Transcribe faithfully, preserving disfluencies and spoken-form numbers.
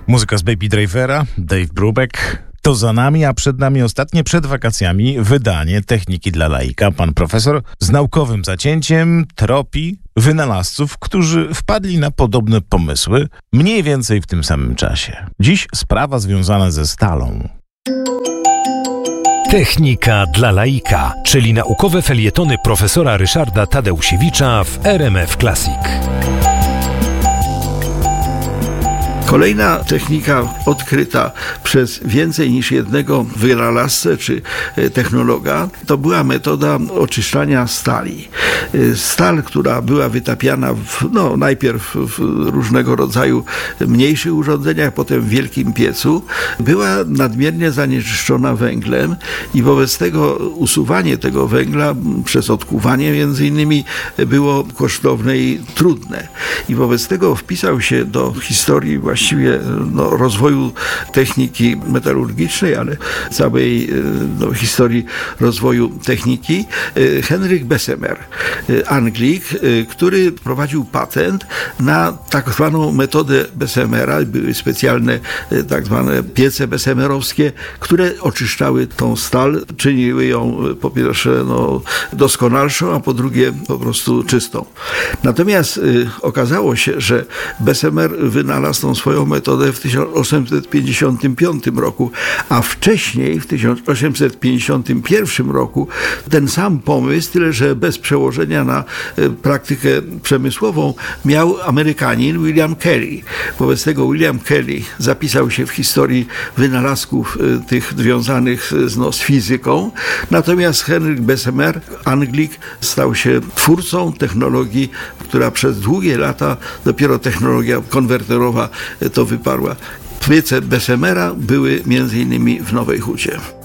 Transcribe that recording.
Muzyka z Baby Drivera, Dave Brubeck. To za nami, a przed nami ostatnie przed wakacjami wydanie Techniki dla laika. Pan profesor z naukowym zacięciem tropi wynalazców, którzy wpadli na podobne pomysły mniej więcej w tym samym czasie. Dziś sprawa związana ze stalą. Technika dla laika, czyli naukowe felietony profesora Ryszarda Tadeusiewicza w R M F Classic. Kolejna technika odkryta przez więcej niż jednego wynalazcę czy technologa to była metoda oczyszczania stali. Stal, która była wytapiana w, no, najpierw w różnego rodzaju mniejszych urządzeniach, potem w wielkim piecu, była nadmiernie zanieczyszczona węglem i wobec tego usuwanie tego węgla przez odkuwanie między innymi było kosztowne i trudne. I wobec tego wpisał się do historii właściwie no, rozwoju techniki metalurgicznej, ale całej no, historii rozwoju techniki Henryk Bessemer, Anglik, który prowadził patent na tak zwaną metodę Bessemera. Były specjalne tak zwane piece bessemerowskie, które oczyszczały tą stal, czyniły ją po pierwsze no, doskonalszą, a po drugie po prostu czystą. Natomiast y, okazało się, że Bessemer wynalazł tą swoją metodę w tysiąc osiemset pięćdziesiątym piątym roku, a wcześniej w tysiąc osiemset pięćdziesiątym pierwszym roku ten sam pomysł, tyle że bez przełożenia na y, praktykę przemysłową, miał Amerykanin William Carey. Wobec tego William Carey zapisał się w historii wynalazków y, tych związanych z, no, z fizyką, natomiast Henryk Bessemer, Anglik, stał się twórcą technologii, która przez długie lata dopiero technologia konwerterowa to wyparła. Piece Bessemera były między innymi w Nowej Hucie.